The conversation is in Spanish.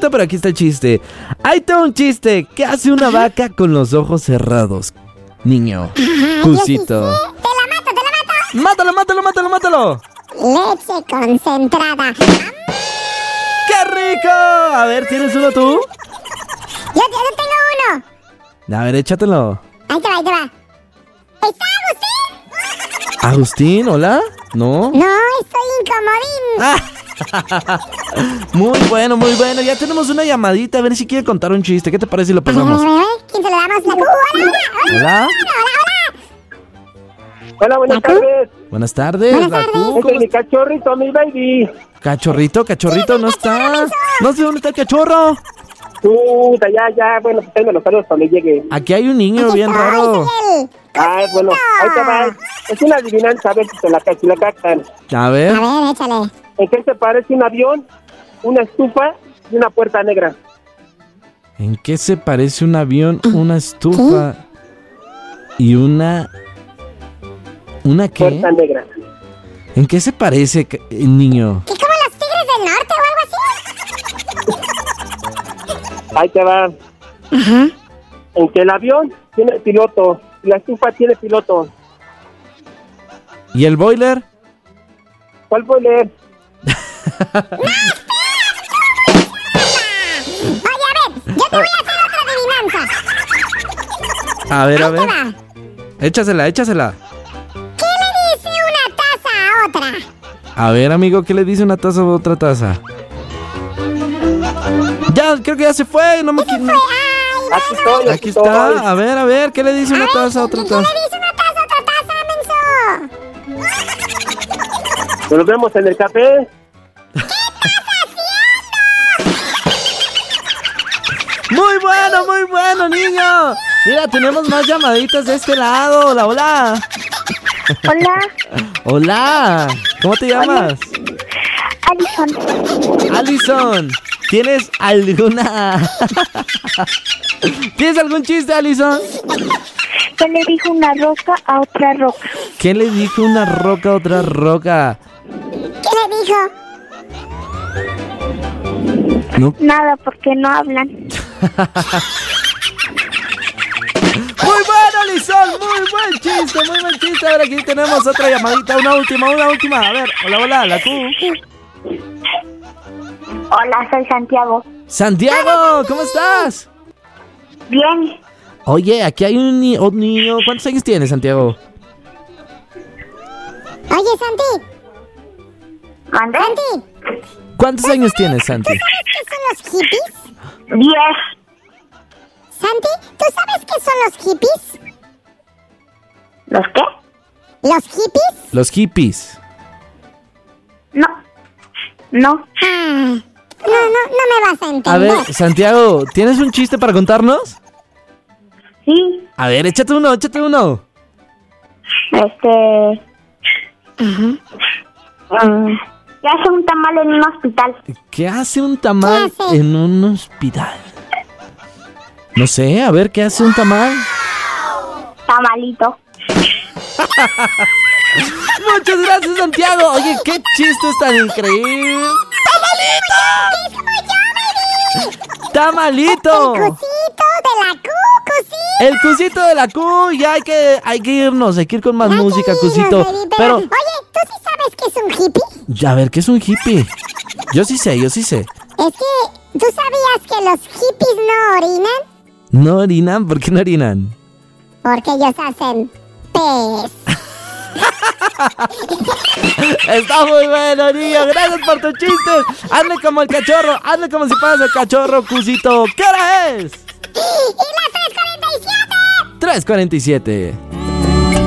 cortito, pero aquí está el chiste. Ahí está un chiste. ¿Qué hace una vaca con los ojos cerrados? Niño. Cusito. Te la Mátalo, mato. mátalo, mátalo, mátalo. Leche concentrada. ¡Qué rico! A ver, ¿tienes uno tú? Yo tengo uno. A ver, échatelo. Ahí te va. ¿Está Agustín? ¿Agustín? ¿Hola? ¿No? No, estoy incomodín. Muy bueno, muy bueno. Ya tenemos una llamadita. A ver si quiere contar un chiste. ¿Qué te parece si lo pasamos? A ver. ¿Quién se le damos? La ¿Hola? Hola, buenas tardes. Buenas tardes. Buenas tardes. Lacu, Este es mi cachorrito, mi baby. Cachorrito, no está. No sé dónde está el cachorro. Puta, ya. Bueno, pues tengo los saludos cuando llegue. Aquí hay un niño bien raro. Ay, bueno, ahí te va. Es una adivinanza, a ver si la captan. A ver. A ver, échale. ¿En qué se parece un avión, una estufa y una puerta negra? ¿En qué se parece un avión, una estufa y una... ¿Una qué? Puerta negra. ¿En qué se parece, niño? ¿Qué como los tigres del norte o algo así? Ahí te va. En que el avión tiene piloto y la estufa tiene piloto. ¿Y el boiler? ¿Cuál fue leer? Oye, a ver, yo te voy a hacer otra adivinanza. A ver. Ahí te va. Échasela. ¿Qué le dice una taza a otra? A ver, amigo, ¿qué le dice una taza a otra taza? Ya, creo que ya se fue. No me quiero. Aquí estoy. Aquí está. A ver, ¿qué le dice una taza a otra ¿Qué taza? le dice una taza a otra taza, menso? Nos vemos en el café. Muy bueno, niño. Mira, tenemos más llamaditas de este lado. Hola. Hola. ¿Cómo te llamas? Alison. ¿Tienes alguna... ¿Tienes algún chiste, Alison? ¿Qué le dijo una roca a otra roca? ¿Qué le dijo una roca a otra roca? ¿Qué le dijo? No. Nada, porque no hablan. Muy bueno, Alison, muy buen chiste. A ver, aquí tenemos otra llamadita, una última. A ver, hola, la Q. Hola, soy Santiago. Santiago, ¿cómo estás? Bien. Oye, aquí hay un niño. ¿Cuántos años tienes, Santiago? Oye, Santi. ¿Mande? Santi. ¿Cuántos años tienes, Santi? ¿Tú sabes qué son los hippies? 10. Santi, ¿tú sabes qué son los hippies? ¿Los qué? ¿Los hippies? Los hippies. No. No me vas a entender. A ver, Santiago, ¿tienes un chiste para contarnos? Sí. A ver, échate uno. ¿Qué hace un tamal en un hospital? ¿Qué hace un tamal ¿Qué hace? en un hospital? No sé, a ver, ¿qué hace un tamal? Tamalito. Muchas gracias, Santiago. Oye, qué chistes tan increíble. ¡Tamalito! El cosito de la Q, cosito. El cusito de la Q. Ya hay que irnos, hay que ir con más música, cusito. Pero, Oye, ¿tú sí sabes qué es un hippie? a ver, ¿qué es un hippie? Yo sí sé. Es que, ¿tú sabías que los hippies no orinan? ¿No orinan? ¿Por qué no orinan? Porque ellos hacen pez. Está muy bueno, niño. Gracias por tu chiste. Hazle como el cachorro. Hazle como si fueras el cachorro, cusito. ¿Qué hora es? ¡Y las 3:47! 3:47.